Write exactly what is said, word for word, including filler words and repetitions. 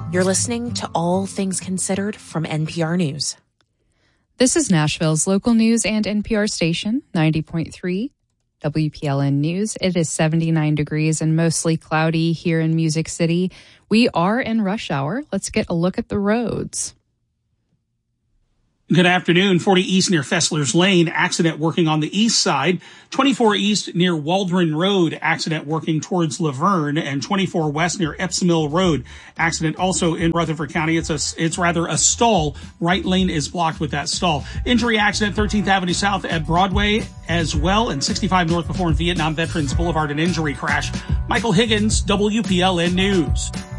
You're listening to All Things Considered from N P R News. This is Nashville's local news and N P R station, ninety point three W P L N News. It is seventy-nine degrees and mostly cloudy here in Music City. We are in rush hour. Let's get a look at the roads. Good afternoon. forty East near Fessler's Lane, accident working on the east side. twenty-four East near Waldron Road, accident working towards Laverne. And twenty-four West near Epps Mill Road, accident also in Rutherford County. It's a, it's rather a stall. Right lane is blocked with that stall. Injury accident, thirteenth Avenue South at Broadway as well, and sixty-five North before Vietnam Veterans Boulevard, an injury crash. Michael Higgins, W P L N News.